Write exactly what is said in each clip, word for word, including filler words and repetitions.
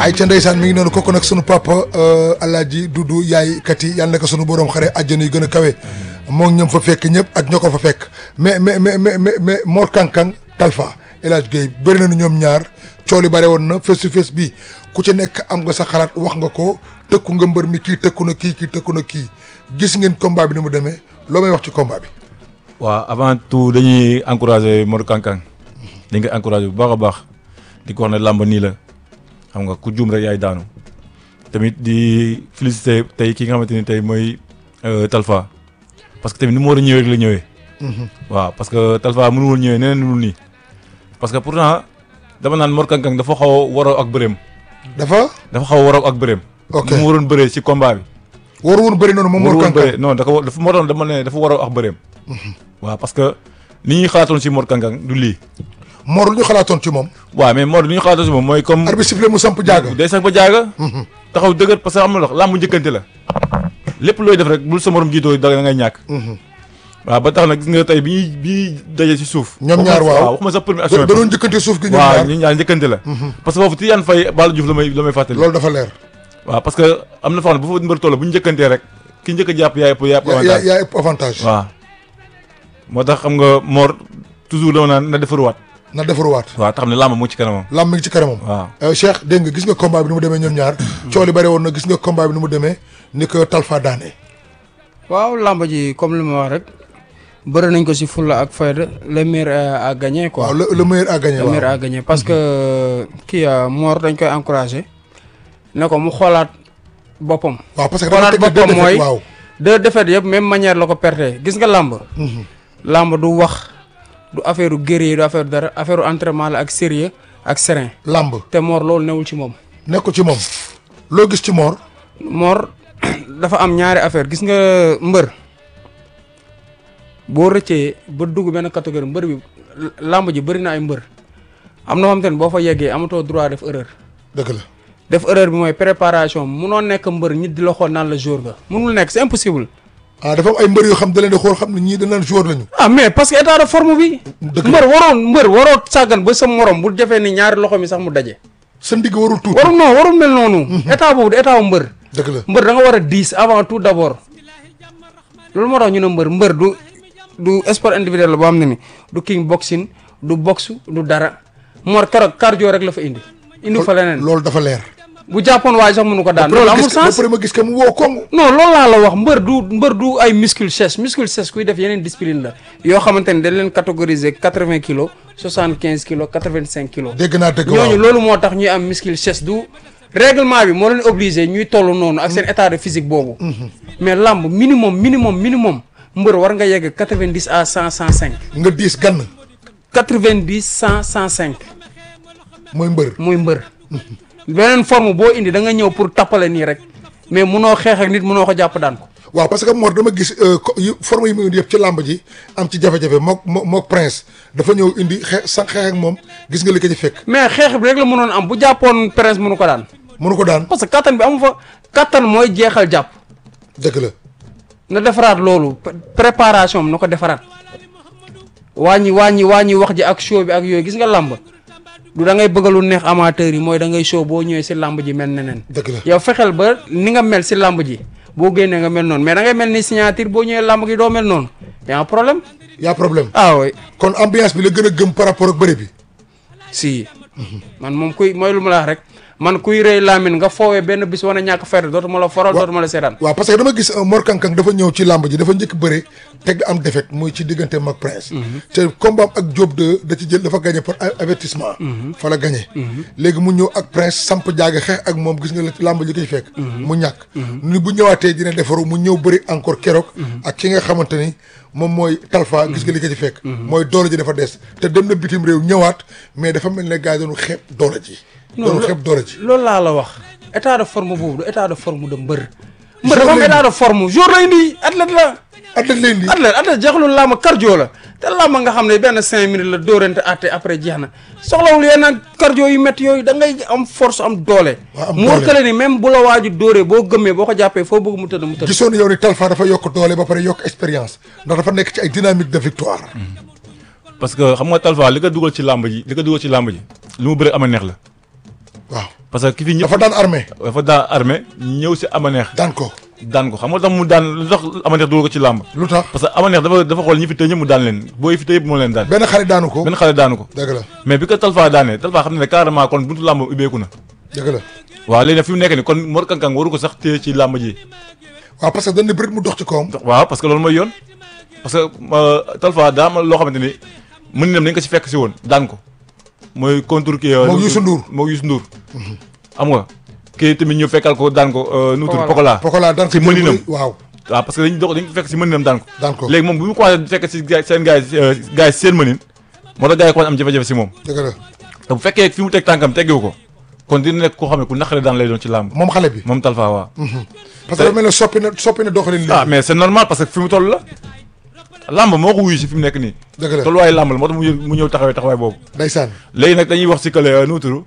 ay ca ndeysaan mi ngi noonu kooku nag sunu papa Alaaji Dudu yaay kat yi yàlla na ko sunu borom xare àjjana yu gën a kawe moom ñoom fa fekk ñëpp ak ñoo ko fa fekk mais mais mais mais mais Mor Kang Kang Talfa El Hadj Gueye bëri nañu ñoom ñaar cooli bare woon na face to face bi ku ci nekk am nga sa xalaat wax nga ko tëkku nga mbër mi kii tëkku na kii kii tëkku na kii gis ngeen combat bi ni mu demee loo may wax ci combat bi. waaw avant tout dañuy encourager Mor Kang Kang dañ koy encourager bu baax a baax di ko wax ne làmb nii la xam nga ku juum rek yaay daanu tamit di féliciter tey ki nga xamante ni tey mooy Talfa parce que tamit ni mu war a ñëwee rek la ñëwee. waaw parce que Talfa mënu woon ñëwee neneen lu nii parce que pourtant dama naan Mor Kang Kang dafa xaw a waroo ak bëreem. dafa. dafa xaw a waroo ak bëreem. ok ni mu waroon bëree ci combat bi. waru woon bëri noonu moom Mor Kang Kang non dafa dafa moo doon dama ne dafa waroo ak bëreem. waaw parce que ni ñuy xalaatoon ci Mor Kang Kang du lii. Mor lu ñu xalaatoon ci moom. waaw mais Mor lu ñu xalaatoon ci moom mooy comme. arbitre sifflé mu samp jaaga. day samp jaaga. taxaw dëgër parce que am na loo làmb njëkkante la. lépp looy def rek bul sa morom jiitoo da ngay ñàkk. waaw ba tax na gis nga tey bi ñuy bi ñuy daje ci suuf. ñoom ñaar waaw waxuma sax première action. da doon njëkkante suuf gi ñoom waaw ñaar ñun ñaar njëkkante la. parce que foofu Tidiane Faye Balla Diouf la may la may fàttali. loolu dafa leer. waaw parce que am na foo xam ne bu fa mbër toll bu ñu njëkkantee rek ki njëkk a jàpp yaa ëpp yaa ëpp avantage yaa ëpp avantage. waaw moo tax xam nga Mor toujours dama naan na defaruwaat. na defaruwaat. waaw tax xam ne làmb mu ci kanamam. làmb mi ngi ci kanamam. waaw Cheikh dégg nga gis nga combat bi ni mu demee ñoom ñaar. coow li bëri woon na gis nga combat bi ni mu demee ni ko Talfa daane. waaw làmb ji comme li ma wax rek bëri nañ ko si fulla ak fayda le meilleur a gagné quoi. waaw le le meilleur a gagné le waaw meilleur a gagné parce que kii Mor dañ koy encouragé ne ko mu xoolaat boppam. waaw parce que xoolaat boppam mooy waaw. deux défaites yëpp même manière la ko perte gis nga làmb. làmb du wax du affaire guerrier du affaire dara affaire entraînement la ak sérieux ak serein. làmb te Mor loolu newul ci moom. nekkul ci moom loo gis ci Mor. Mor dafa am ñaari affaire gis nga mbër boo rëccee ba dugg benn catégorie mbër bi làmb ji bëri na ay mbër am na xam te ne boo fa yeggee amatoo droit def erreur. dëgg la def erreur bi mooy préparation munoo nekk mbër ñi di la xool naan la jour nga munul nekk c'est impossible. ah dafa am ay mbër yoo xam da leen di xool xam ne ñii dañ naan joueur lañu. ah mais parce que état de forme bi. dëgg la mbër waroon mbër waroo sàggan ba sa morom bu defee ni ñaari loxo mi sax mu daje. sa ndigg warul tuuti. warul non warul mel noonu. état boobu di état wu mbër. dëgg la mbër da nga war a diis avant tout d'abord loolu moo tax ñu ne mbër mbër du du sport individuel la boo xam ne ni du king boxing du boxe du dara Mor keroog cardio rek la fa indi. indi fa leneen loolu dafa leer. bu jàppoon waaye sax mënu ko daan. loolu amul sens ba pare ma gis que mu woo koŋŋ. non loolu laa la wax mbër du mbër du ay muscle chest muscle chest kuy def yeneen discipline la yoo xamante ni dañ leen catégoriser quatre-vingts kilos soixante-quinze kilos quatre-vingt-cinq kilos. dégg naa dëgg waaw ñooñu loolu moo tax ñuy am muscle chest du règlement bi moo leen obligé ñuy toll noonu ak seen état de physique boobu. mais lamb minimum minimum minimum mbër war nga yegg quatre-vingt-dix à cent cent cinq. nga diis gann. quatre-vingt-dix cent cent cinq. mooy mbër mooy mbër. beneen forme boo indi da nga ñëw pour tappale nii rek mais munoo xeex ak nit munoo ko jàpp daan ko. waaw parce que Mor dama gis forme yi mu indi yëpp ci làmb ji am ci jafe-jafe mook mook Prince dafa ñëw indi xeex sa xeex ak moom gis nga li ko ci fekk. mais xeex bi rek la mënoon am bu jàppoon Prince mënu ko daan. mënu ko daan parce que kattan bi amu fa kattan mooy jeexal jàpp. dëgg la. na defaraat loolu préparation am na ko defaraat wàññi wàññi wàññi wax ji ak show bi ak yooyu gis nga làmb du da ngay bëgg lu neex amateur yi mooy da ngay show boo ñëwee si làmb ji mel neneen. dëgg la yow fexeel ba ni nga mel si làmb ji boo génnee nga mel noonu mais da ngay mel ni signature boo ñëwee làmb gi doo mel noonu y a un problème. y a problème ah oui. kon ambiance bi la gën a gëm par rapport ak bëre bi. si man moom kuy mooy lu ma la wax rek man kuy rëy laamin nga foowee benn bis wane ñàkk fayda dootuma la foral dootuma la seetaan. waaw parce que dama gis Mor Kang Kang dafa ñëw ci làmb ji dafa njëkk bëre teg am défaite muy ci diggante mag Prince. te combat ak Diop de da ci jël dafa gagné par avertissement. fa la gagné. léegi mu ñëw ak Prince samp jaaga xeex ak moom gis nga la làmb ji koy fekk. mu ñàkk. ni bu ñëwaatee dina defaru mu ñëw bëri encore keroog. ak ki nga xamante ni moom mooy Talfa gis nga li ko ci fekk. mooy doole ji dafa des te dem na bitim réew ñëwaat mais dafa mel ne gars yi doonu xeeb doole ji. doonu xeeb doole ji. loolu laa la wax état de forme boobu du état de forme de mbër. mbër dafa am état de forme jour lay indi athlète la. athlète lay indi athlète athlète jeexalul làmb cardio la te làmb nga xam ne benn cinq minutes la dóorante àtte après jeex na soxlawul yenn cardio yu métti yooyu da ngay am force am doole. mu wërkale ni même bu la waaju dóoree boo gëmmee boo ko jàppee foo bëgg mu tëdd mu tëdd. gisoon yow ni Talfa dafa yokk doole ba pare yokk expérience ndax dafa nekk ci ay dynamique de victoire. parce que xam nga Talfa li ko dugal ci làmb ji li ko dugal ci làmb ji li mu bëri ama neex la. waaw parce que ki fi ñëpp dafa daan armée. dafa daan armée ñëw si Amaneex daan ko. daan ko xam nga tax mu daan lu tax Amaneex dugal ko ci làmb lu tax parce que Amaneex dafa dafa xool ñi fi tëj ñëpp mu daan leen booy fi tëj yëpp moo leen daan benn xarit daanu ko. benn xale daanu ko dëgg la mais bi ko Talfa daanee Talfa xam ne ne carrément kon buntu làmb ubbeeku na dëgg la. waaw léegi nag fi mu nekk ni kon Mor Kang Kang waru ko sax téye ci làmb ji waaw parce que dañ ne bërit mu dox ci kawam. waaw parce que loolu mooy yoon parce que Talfa daa am loo xamante ni mën nam dañ ko si fekk si woon daan ko mooy contre kii moog Youssou Ndour moog Youssou Ndour xam nga kii tamit ñu fekkal ko daan ko nu mu tudd Pokola. Pokola daan ko si mëninam waaw. waaw parce que dañ dox dañ ko fekk si mëninam daan ko daan ko léegi moom bu mu commencé fekk si gars seen gars yi gars yi seen mënin moo tax gars yi commencé am jafe-jafe si moom dëgg la. te bu fekkee fi mu teg tànkam teggewu ko kon dina nekk koo xam ne ku naqare daan lay doon ci làmb moom xale bi. moom Talfa waaw parce que dafa mel ne soppi na soppi na doxalin ah léegi. mais c'est normal parce que fi mu toll la làmb moo ko wuyu si fi mu nekk nii dëgg la tolluwaayu làmb la moo tax mu mu ñëw taxawee taxawaay boobu ndeysaan. léegi nag dañuy wax si kële nu mu tudd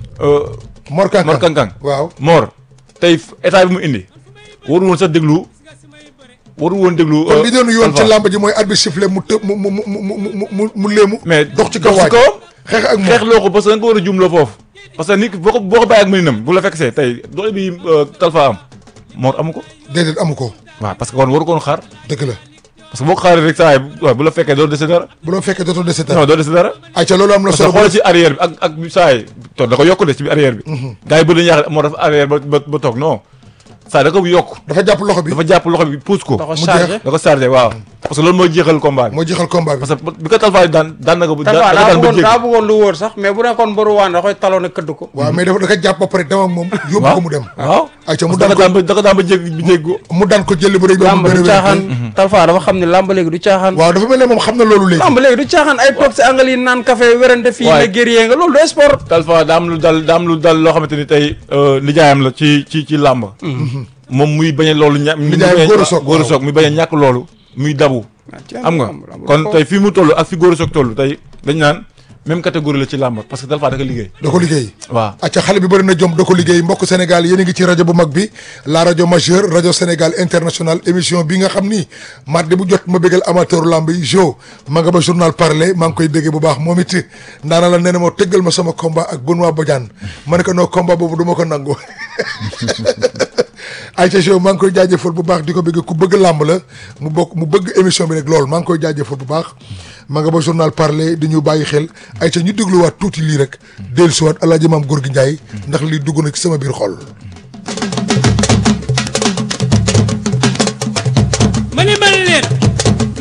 Mor Kang Mor Kang Kang waaw. Mor tey état bi mu indi waru woon sax déglu waru woon déglu kon li doon yoon ci Talfa. làmb ji mooy arbitre sifflé mu të mu mu mu mu mu mu mu léemu. mais dox ci kaw dox ci kawam xeex ak moom xeex loo ko parce que da nga ko war a jumloo foofu parce que nit ki boo ko boo ko bàyyi ak mëninam bu la fekk see tey doole bi Talfa am Mor amu ko déedéet amu ko. waaw parce que kon waru koon xaar dëgg la parce que boo ko xaaree rek saa yi waaw bu la fekkee doo dese dara bu doon fekkee dootoo dese non dara. doo dese dara ayca loolu am na parce que solo. xoolal ci arrière bi ak ak saa yi toog da ko yokk de ci arrière bi gars yi bëri nañu yaakaar moo dafa arrière ba ba ba toog non saa da ko yokk dafa jàpp loxo bi. dafa jàpp loxo bi pousse ko da ko mu chargé jeex. da ko chargé waaw parce que loolu mooy jeexal combat bi moo jeexal combat bi. parce que bi ko Talfa daan daan na ko bu Talfa da daa daan ba bëggoon jéggi daa bëggoon lu wóor sax mais bu nekkoon mbaru waan da koy taloon a këdd ko waaw mais dafa da ko jàpp ba pare dem ak moom. yóbbu ko mu dem. waaw ayca mu parce que daan ko da ko daan ba da ko daan ba jéggi bi jéggi ko mu daan ko jëli bu rëy. làmb loolu du mu caaxaan bëri Talfa dafa xam ne làmb léegi du caaxaan waaw dafa mel ne moom xam na loolu léegi. làmb léegi du caaxaan ay toog si angal yi naan café werante fii Waay. ne guerrier nga loolu du sport Talfa daa am lu dal daa am lu dal loo xamante ni tey nijaayam la ci ci ci làmb moom muy bañ a loolu ña Nijaayam Gora Sock, Gora waaw. Sock muy bañ a ñàkk loolu muy dabu xam nga kon tey fii mu toll ak fi Gora Sock toll tey dañ naan même catégorie la ci làmb parce que Talfa da ko liggéey da ko liggéey. waaw acca xale bi bëri na jom da ko liggéey mbokk Sénégal yéen a ngi ci rajo bu mag bi la rajo majeure rajo Sénégal international émission bi nga xam ni mardi bu jot ma bégal amateur lamb yi jo ma nga ba journal parler maa ngi koy béggee bu baax moom it ndaana la nee na moo tëggal ma sama combat ak Benoît Badiane ma ne ko noo combat boobu du ma ko nangu Aïcha Jo maa ngi koy jaajëfal bu baax di ko bëgg ku bëgg làmb la mu bokk mu bëgg émission bi rek loolu maa ngi koy jaajëfal bu baax ma nga ba journal parler di ñu bàyyi xel Aïcha ñu dégluwaat tuuti lii rek dellusiwaat Alaaji Maam Gorgui Ndiaye ndax lii dugg na ci sama biir xol